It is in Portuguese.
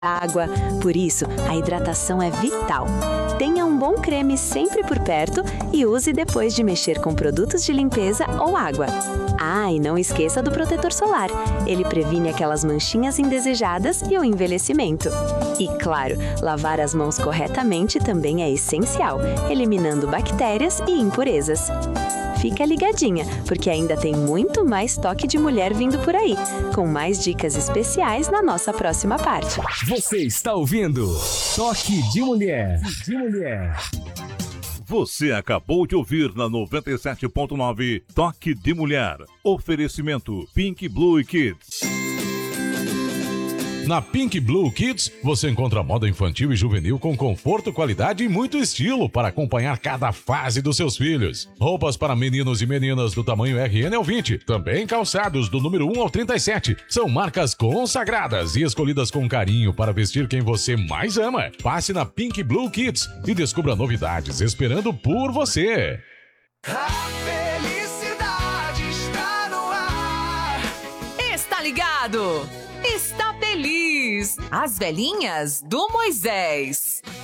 água. Por isso, a hidratação é vital. Tenha um bom creme sempre por perto e use depois de mexer com produtos de limpeza ou água. Ah, e não esqueça do protetor solar. Ele previne aquelas manchinhas indesejadas e o envelhecimento. E claro, lavar as mãos corretamente também é essencial, eliminando bactérias e impurezas. Fica ligadinha, porque ainda tem muito mais Toque de Mulher vindo por aí, com mais dicas especiais na nossa próxima parte. Você está ouvindo Toque de Mulher. Você acabou de ouvir na 97.9 Toque de Mulher. Oferecimento Pink Blue Kids. Na Pink Blue Kids, você encontra moda infantil e juvenil com conforto, qualidade e muito estilo para acompanhar cada fase dos seus filhos. Roupas para meninos e meninas do tamanho RN ao 20, também calçados do número 1 ao 37. São marcas consagradas e escolhidas com carinho para vestir quem você mais ama. Passe na Pink Blue Kids e descubra novidades esperando por você. A felicidade está no ar. Está ligado? Está feliz! As velhinhas do Moisés.